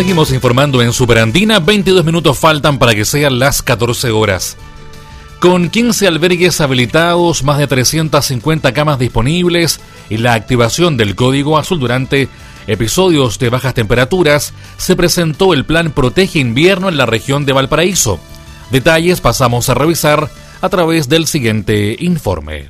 Seguimos informando en Superandina. 22 minutos faltan para que sean las 14 horas. Con 15 albergues habilitados, más de 350 camas disponibles y la activación del Código Azul durante episodios de bajas temperaturas, se presentó el Plan Protege Invierno en la región de Valparaíso. Detalles pasamos a revisar a través del siguiente informe.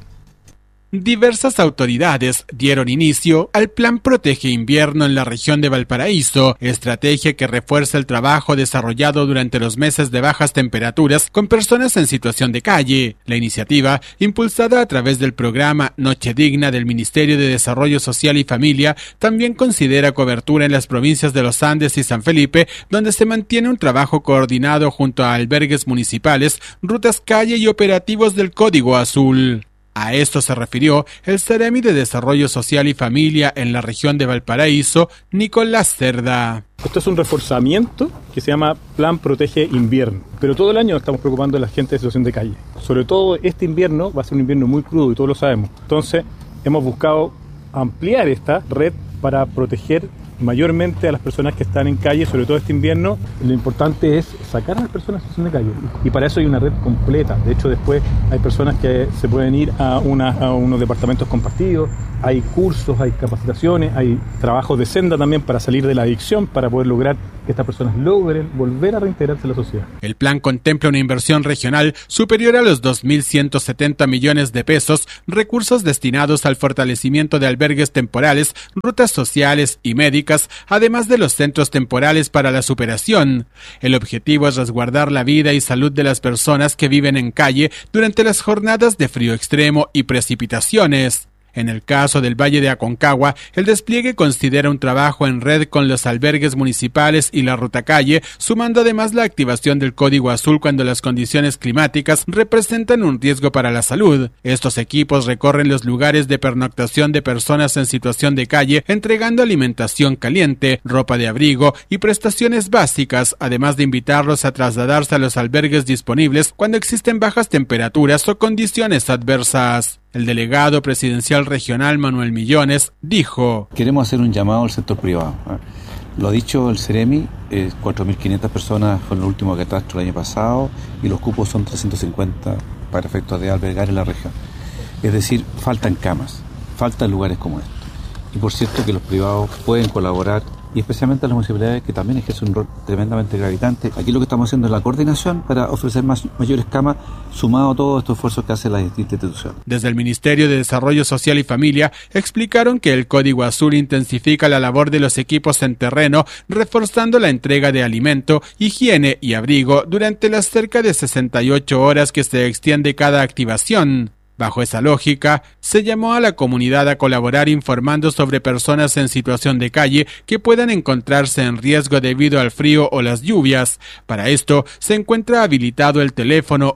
Diversas autoridades dieron inicio al Plan Protege Invierno en la región de Valparaíso, estrategia que refuerza el trabajo desarrollado durante los meses de bajas temperaturas con personas en situación de calle. La iniciativa, impulsada a través del programa Noche Digna del Ministerio de Desarrollo Social y Familia, también considera cobertura en las provincias de Los Andes y San Felipe, donde se mantiene un trabajo coordinado junto a albergues municipales, rutas calle y operativos del Código Azul. A esto se refirió el Seremi de Desarrollo Social y Familia en la región de Valparaíso, Nicolás Cerda. Esto es un reforzamiento que se llama Plan Protege Invierno, pero todo el año estamos preocupando a la gente de situación de calle. Sobre todo este invierno va a ser un invierno muy crudo y todos lo sabemos. Entonces hemos buscado ampliar esta red para proteger mayormente a las personas que están en calle, sobre todo este invierno. Lo importante es sacar a las personas en situación de calle y para eso hay una red completa. De hecho, después hay personas que se pueden ir a unos departamentos compartidos, hay cursos, hay capacitaciones, hay trabajos de senda también para salir de la adicción, para poder lograr que estas personas logren volver a reintegrarse a la sociedad. El plan contempla una inversión regional superior a los 2.170 millones de pesos, recursos destinados al fortalecimiento de albergues temporales, rutas sociales y médicas, además de los centros temporales para la superación. El objetivo es resguardar la vida y salud de las personas que viven en calle durante las jornadas de frío extremo y precipitaciones. En el caso del Valle de Aconcagua, el despliegue considera un trabajo en red con los albergues municipales y la ruta calle, sumando además la activación del Código Azul cuando las condiciones climáticas representan un riesgo para la salud. Estos equipos recorren los lugares de pernoctación de personas en situación de calle, entregando alimentación caliente, ropa de abrigo y prestaciones básicas, además de invitarlos a trasladarse a los albergues disponibles cuando existen bajas temperaturas o condiciones adversas. El delegado presidencial regional Manuel Millones dijo: queremos hacer un llamado al sector privado. Lo ha dicho el Seremi, 4.500 personas fue el último catastro el año pasado y los cupos son 350 para efectos de albergar en la región. Es decir, faltan camas, faltan lugares como estos. Y por cierto que los privados pueden colaborar, y especialmente las municipalidades que también ejercen un rol tremendamente gravitante. Aquí lo que estamos haciendo es la coordinación para ofrecer mayores camas, sumado a todos estos esfuerzos que hacen las distintas instituciones. Desde el Ministerio de Desarrollo Social y Familia explicaron que el Código Azul intensifica la labor de los equipos en terreno, reforzando la entrega de alimento, higiene y abrigo durante las cerca de 68 horas que se extiende cada activación. Bajo esa lógica, se llamó a la comunidad a colaborar informando sobre personas en situación de calle que puedan encontrarse en riesgo debido al frío o las lluvias. Para esto, se encuentra habilitado el teléfono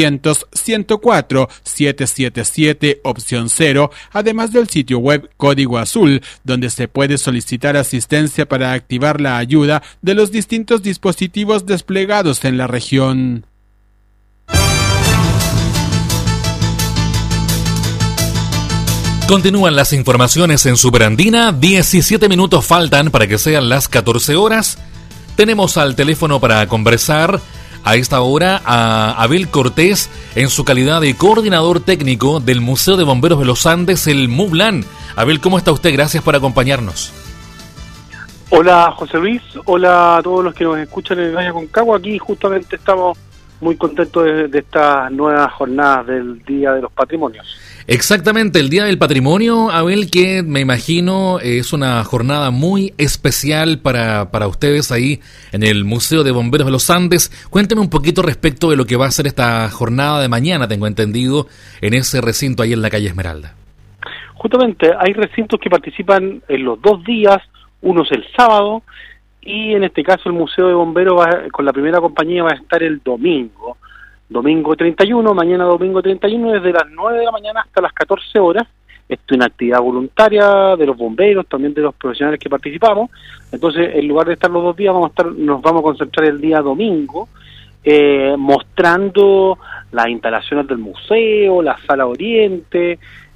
800-104-777 opción 0, además del sitio web Código Azul, donde se puede solicitar asistencia para activar la ayuda de los distintos dispositivos desplegados en la región. Continúan las informaciones en Superandina. 17 minutos faltan para que sean las 14 horas. Tenemos al teléfono para conversar a esta hora a Abel Cortés en su calidad de coordinador técnico del Museo de Bomberos de los Andes, el MUBLAN. Abel, ¿cómo está usted? Gracias por acompañarnos. Hola José Luis, hola a todos los que nos escuchan en el Valle Aconcagua. Aquí justamente estamos muy contentos de estas nuevas jornadas del Día de los Patrimonios. Exactamente, el Día del Patrimonio, Abel, que me imagino es una jornada muy especial para ustedes ahí en el Museo de Bomberos de los Andes. Cuénteme un poquito respecto de lo que va a ser esta jornada de mañana, tengo entendido, en ese recinto ahí en la calle Esmeralda. Justamente, hay recintos que participan en los 2 días, uno es el sábado, y en este caso el Museo de Bomberos con la primera compañía va a estar el domingo 31, mañana domingo 31, desde las 9 de la mañana hasta las 14 horas. Esto es una actividad voluntaria de los bomberos, también de los profesionales que participamos. Entonces, en lugar de estar los 2 días, nos vamos a concentrar el día domingo, mostrando las instalaciones del museo, la sala oriente,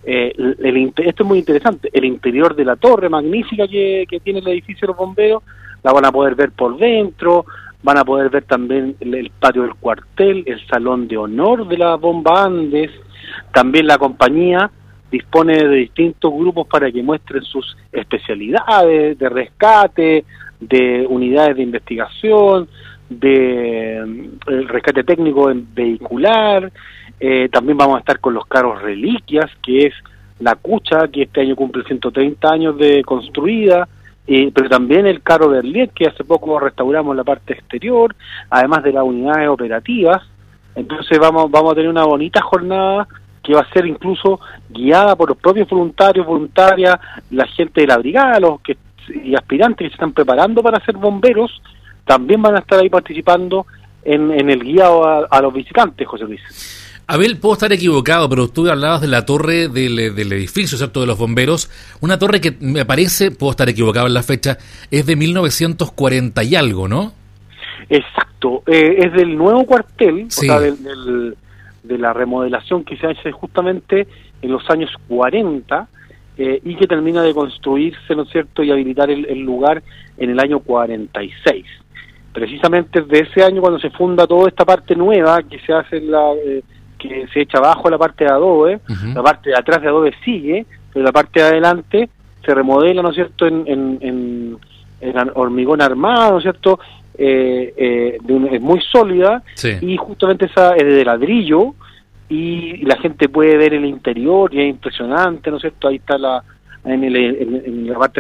esto es muy interesante, el interior de la torre magnífica que tiene el edificio de los bomberos, la van a poder ver por dentro, van a poder ver también el patio del cuartel, el salón de honor de la bomba Andes. También la compañía dispone de distintos grupos para que muestren sus especialidades de rescate, de unidades de investigación, de el rescate técnico en vehicular. También vamos a estar con los carros reliquias, que es la Cucha, que este año cumple 130 años de construida, pero también el carro Berliet, que hace poco restauramos la parte exterior, además de las unidades operativas. Entonces vamos a tener una bonita jornada que va a ser incluso guiada por los propios voluntarios, voluntarias, la gente de la brigada, y aspirantes que se están preparando para ser bomberos, también van a estar ahí participando en el guiado a los visitantes, José Luis. Abel, puedo estar equivocado, pero tú hablabas de la torre del edificio, ¿cierto?, de los bomberos, una torre que me parece, puedo estar equivocado en la fecha, es de 1940 y algo, ¿no? Exacto, es del nuevo cuartel, sí. O sea, de la remodelación que se hace justamente en los años 40, y que termina de construirse, ¿no es cierto?, y habilitar el lugar en el año 46. Precisamente desde ese año cuando se funda toda esta parte nueva que se hace que se echa abajo la parte de adobe, la parte de atrás de adobe sigue, pero la parte de adelante se remodela, ¿no es cierto?, en hormigón armado, ¿no es cierto?, es muy sólida, sí. Y justamente esa es de ladrillo, y la gente puede ver el interior y es impresionante, ¿no es cierto? Ahí está en la parte